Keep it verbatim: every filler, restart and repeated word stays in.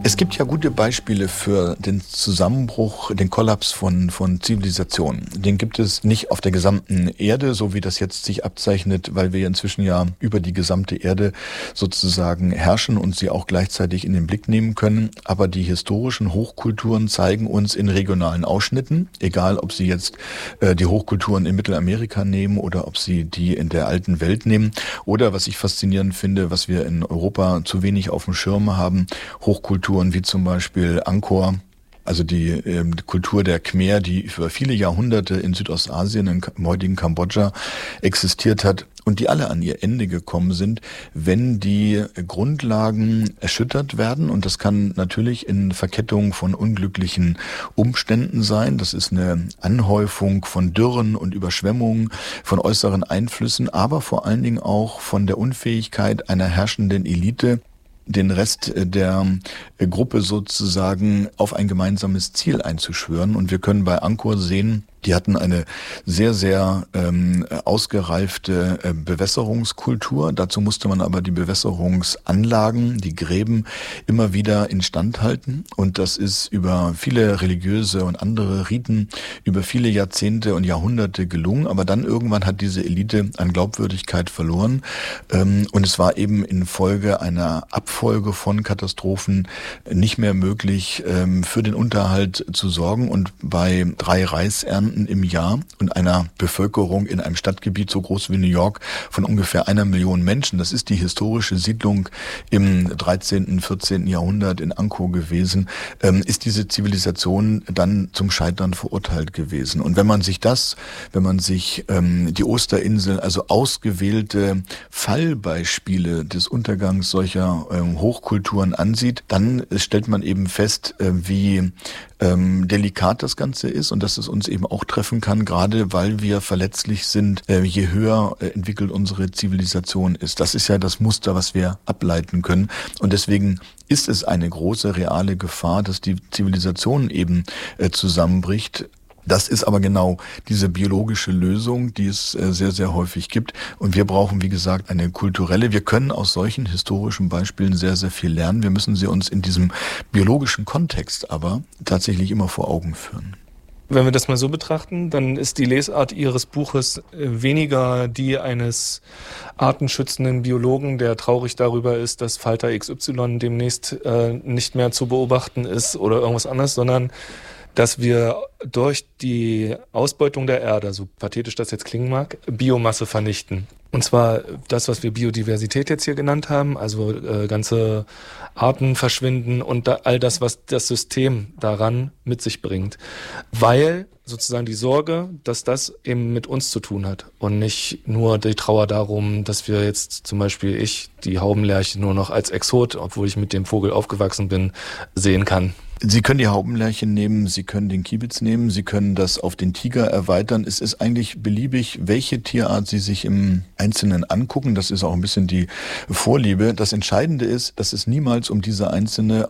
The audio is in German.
Es gibt ja gute Beispiele für den Zusammenbruch, den Kollaps von, von Zivilisationen. Den gibt es nicht auf der gesamten Erde, so wie das jetzt sich abzeichnet, weil wir inzwischen ja über die gesamte Erde sozusagen herrschen und sie auch gleichzeitig in den Blick nehmen können. Aber die historischen Hochkulturen zeigen uns in regionalen Ausschnitten, egal ob sie jetzt äh, die Hochkulturen in Mittelamerika nehmen oder ob sie die in der alten Welt nehmen. Oder was ich faszinierend finde, was wir in Europa zu wenig auf dem Schirm haben, Hochkulturen wie zum Beispiel Angkor, also die äh, Kultur der Khmer, die über viele Jahrhunderte in Südostasien, in, im heutigen Kambodscha existiert hat und die alle an ihr Ende gekommen sind, wenn die Grundlagen erschüttert werden. Und das kann natürlich in Verkettung von unglücklichen Umständen sein. Das ist eine Anhäufung von Dürren und Überschwemmungen, von äußeren Einflüssen, aber vor allen Dingen auch von der Unfähigkeit einer herrschenden Elite, den Rest der Gruppe sozusagen auf ein gemeinsames Ziel einzuschwören. Und wir können bei Angkor sehen, die hatten eine sehr, sehr ähm, ausgereifte äh, Bewässerungskultur. Dazu musste man aber die Bewässerungsanlagen, die Gräben immer wieder instand halten. Und das ist über viele religiöse und andere Riten, über viele Jahrzehnte und Jahrhunderte gelungen. Aber dann irgendwann hat diese Elite an Glaubwürdigkeit verloren. Ähm, und es war eben infolge einer Abfolge von Katastrophen nicht mehr möglich, ähm, für den Unterhalt zu sorgen. Und bei drei Reisernten im Jahr und einer Bevölkerung in einem Stadtgebiet so groß wie New York von ungefähr einer Million Menschen. Das ist die historische Siedlung im dreizehnten, vierzehnten Jahrhundert in Angkor gewesen, ähm, ist diese Zivilisation dann zum Scheitern verurteilt gewesen. Und wenn man sich das, wenn man sich ähm, die Osterinsel, also ausgewählte Fallbeispiele des Untergangs solcher ähm, Hochkulturen ansieht, dann stellt man eben fest, äh, wie ähm, delikat das Ganze ist und dass es uns eben auch treffen kann, gerade weil wir verletzlich sind, äh, je höher äh, entwickelt unsere Zivilisation ist. Das ist ja das Muster, was wir ableiten können. Und deswegen ist es eine große reale Gefahr, dass die Zivilisation eben äh, zusammenbricht. Das ist aber genau diese biologische Lösung, die es äh, sehr, sehr häufig gibt. Und wir brauchen, wie gesagt, eine kulturelle. Wir können aus solchen historischen Beispielen sehr, sehr viel lernen. Wir müssen sie uns in diesem biologischen Kontext aber tatsächlich immer vor Augen führen. Wenn wir das mal so betrachten, dann ist die Lesart Ihres Buches weniger die eines artenschützenden Biologen, der traurig darüber ist, dass Falter X Y demnächst äh, nicht mehr zu beobachten ist oder irgendwas anderes, sondern dass wir durch die Ausbeutung der Erde, so pathetisch das jetzt klingen mag, Biomasse vernichten. Und zwar das, was wir Biodiversität jetzt hier genannt haben, also äh, ganze Arten verschwinden und da, all das, was das System daran mit sich bringt. Weil sozusagen die Sorge, dass das eben mit uns zu tun hat und nicht nur die Trauer darum, dass wir jetzt zum Beispiel ich die Haubenlerche nur noch als Exot, obwohl ich mit dem Vogel aufgewachsen bin, sehen kann. Sie können die Haubenlerche nehmen, Sie können den Kiebitz nehmen, Sie können das auf den Tiger erweitern. Es ist eigentlich beliebig, welche Tierart Sie sich im Einzelnen angucken. Das ist auch ein bisschen die Vorliebe. Das Entscheidende ist, dass es niemals um diese einzelne